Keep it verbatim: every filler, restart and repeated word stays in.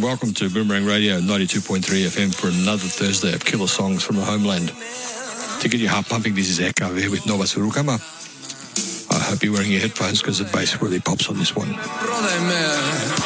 and welcome to Boomerang Radio ninety-two point three F M for another Thursday of killer songs from the homeland. To get your heart pumping, this is Echo here with Nova Surukama. I hope you're wearing your headphones because the bass really pops on this one.